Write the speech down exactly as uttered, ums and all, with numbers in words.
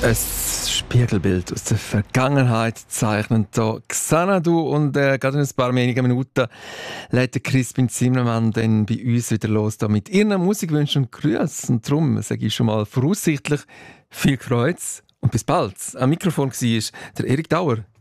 Ein Spiegelbild aus der Vergangenheit zeichnen hier Xanadu und äh, gerade in ein paar wenigen Minuten lädt Crispin Zimmermann dann bei uns wieder los da mit ihren Musikwünschen und Grüßen. Und darum sage ich schon mal voraussichtlich viel Freude und bis bald. Am Mikrofon war der Erik Dauer.